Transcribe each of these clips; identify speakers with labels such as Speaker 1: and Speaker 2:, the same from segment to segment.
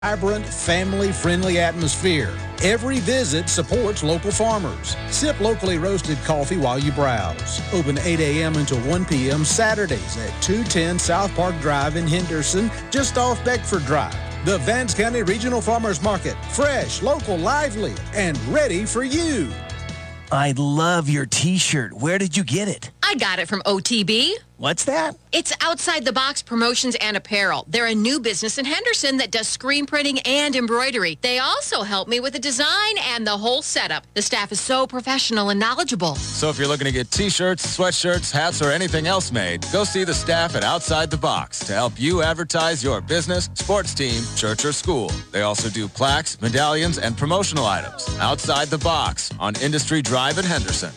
Speaker 1: Vibrant, family-friendly atmosphere. Every visit supports local farmers. Sip locally roasted coffee while you browse. Open 8 a.m. until 1 p.m. Saturdays at 210 South Park Drive in Henderson, just off Beckford Drive. The Vance County Regional Farmers Market. Fresh, local, lively, and ready for you.
Speaker 2: I love your T-shirt. Where did you get it?
Speaker 3: I got it from OTB.
Speaker 2: What's that?
Speaker 3: It's Outside the Box Promotions and Apparel. They're a new business in Henderson that does screen printing and embroidery. They also help me with the design and the whole setup. The staff is so professional and knowledgeable.
Speaker 4: So if you're looking to get T-shirts, sweatshirts, hats, or anything else made, go see the staff at Outside the Box to help you advertise your business, sports team, church, or school. They also do plaques, medallions, and promotional items. Outside the Box on Industry Drive in Henderson.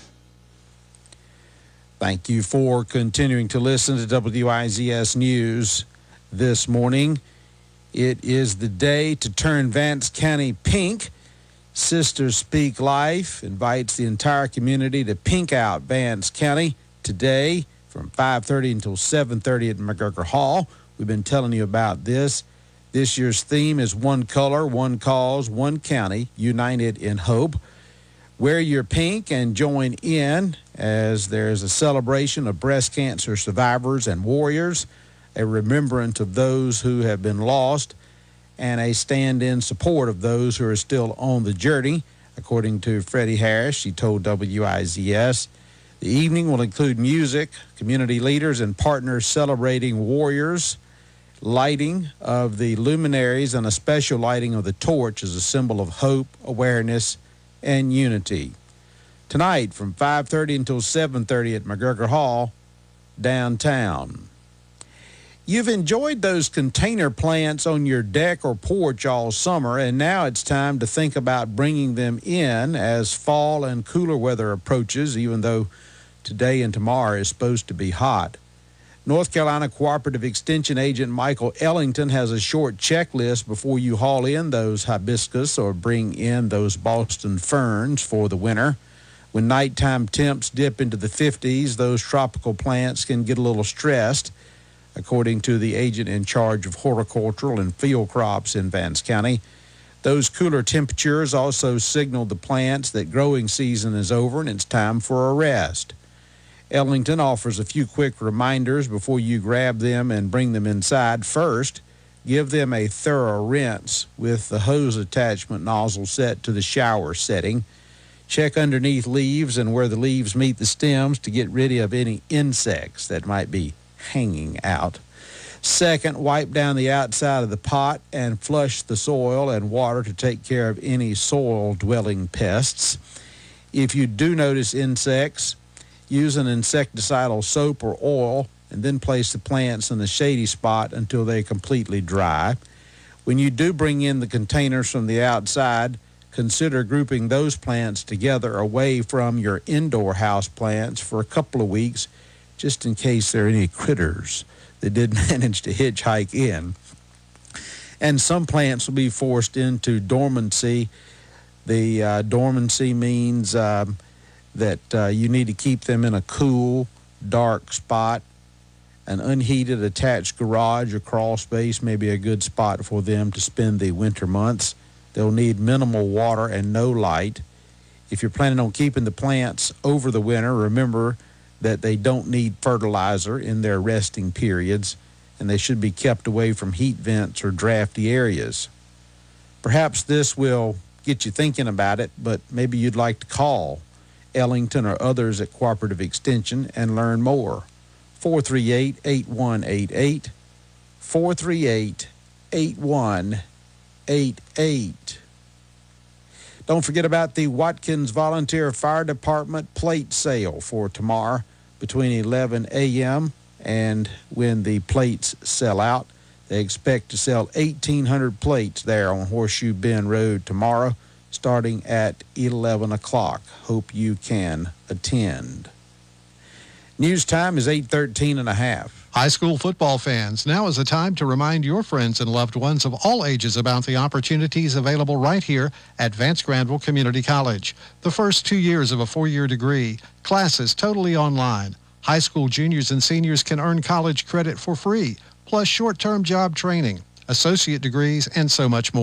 Speaker 1: Thank you for continuing to listen to WIZS News this morning. It is the day to turn Vance County pink. Sisters Speak Life invites the entire community to pink out Vance County today from 5:30 until 7:30 at McGregor Hall. We've been telling you about this. This year's theme is One Color, One Cause, One County, United in Hope. Wear your pink and join in as there's a celebration of breast cancer survivors and warriors, a remembrance of those who have been lost, and a stand in support of those who are still on the journey. According to Freddie Harris, she told WIZS. The evening will include music, community leaders, and partners celebrating warriors, lighting of the luminaries, and a special lighting of the torch as a symbol of hope, awareness, and unity. Tonight from 5:30 until 7:30 at McGregor Hall, downtown. You've enjoyed those container plants on your deck or porch all summer, and now it's time to think about bringing them in as fall and cooler weather approaches, even though today and tomorrow is supposed to be hot. North Carolina Cooperative Extension Agent Michael Ellington has a short checklist before you haul in those hibiscus or bring in those Boston ferns for the winter. When nighttime temps dip into the 50s, those tropical plants can get a little stressed, according to the agent in charge of horticultural and field crops in Vance County. Those cooler temperatures also signal the plants that growing season is over and it's time for a rest. Ellington offers a few quick reminders before you grab them and bring them inside. First, give them a thorough rinse with the hose attachment nozzle set to the shower setting. Check underneath leaves and where the leaves meet the stems to get rid of any insects that might be hanging out. Second, wipe down the outside of the pot and flush the soil and water to take care of any soil-dwelling pests. If you do notice insects, use an insecticidal soap or oil and then place the plants in the shady spot until they completely dry. When you do bring in the containers from the outside, consider grouping those plants together away from your indoor house plants for a couple of weeks, just in case there are any critters that did manage to hitchhike in. And some plants will be forced into dormancy. The dormancy means that you need to keep them in a cool, dark spot. An unheated attached garage or crawl space may be a good spot for them to spend the winter months. They'll need minimal water and no light. If you're planning on keeping the plants over the winter, remember that they don't need fertilizer in their resting periods, and they should be kept away from heat vents or drafty areas. Perhaps this will get you thinking about it, but maybe you'd like to call Ellington or others at Cooperative Extension and learn more. 438-8188, 438-8188. Don't forget about the Watkins Volunteer Fire Department plate sale for tomorrow between 11 a.m. and when the plates sell out. They expect to sell 1,800 plates there on Horseshoe Bend Road tomorrow, starting at 11 o'clock. Hope you can attend. News time is 8:13 and a half.
Speaker 5: High school football fans, now is the time to remind your friends and loved ones of all ages about the opportunities available right here at Vance Granville Community College. The first 2 years of a 4-year degree, classes totally online. High school juniors and seniors can earn college credit for free, plus short-term job training. associate degrees, and so much more.